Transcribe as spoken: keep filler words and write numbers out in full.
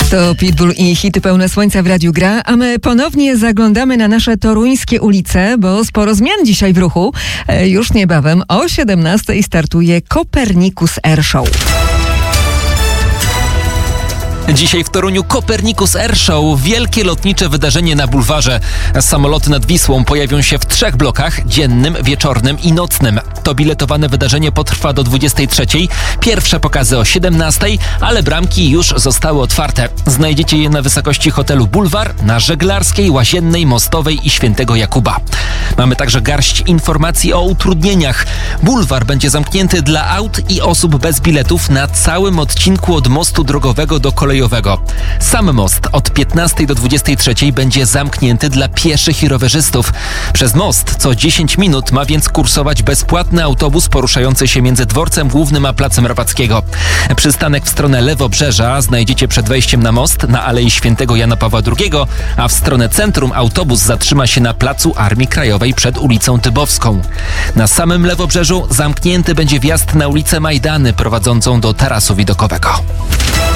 To Pitbull i hity pełne słońca w Radiu Gra, a my ponownie zaglądamy na nasze toruńskie ulice, bo sporo zmian dzisiaj w ruchu. E, już niebawem o siedemnastej startuje Copernicus Air Show. Dzisiaj w Toruniu Copernicus Air Show, wielkie lotnicze wydarzenie na bulwarze. Samoloty nad Wisłą pojawią się w trzech blokach, dziennym, wieczornym i nocnym. To biletowane wydarzenie potrwa do dwudziestej trzeciej. Pierwsze pokazy o siedemnastej, ale bramki już zostały otwarte. Znajdziecie je na wysokości hotelu Bulwar, na Żeglarskiej, Łaziennej, Mostowej i Świętego Jakuba. Mamy także garść informacji o utrudnieniach. Bulwar będzie zamknięty dla aut i osób bez biletów na całym odcinku od mostu drogowego do kolejowego. Sam most od piętnastej do dwudziestej trzeciej będzie zamknięty dla pieszych i rowerzystów. Przez most co dziesięć minut ma więc kursować bezpłatny autobus poruszający się między dworcem głównym a placem Rawackiego. Przystanek w stronę Lewobrzeża znajdziecie przed wejściem na most na Alei Świętego Jana Pawła drugiego, a w stronę centrum autobus zatrzyma się na placu Armii Krajowej przed ulicą Dybowską. Na samym Lewobrzeżu zamknięty będzie wjazd na ulicę Majdany prowadzącą do tarasu widokowego.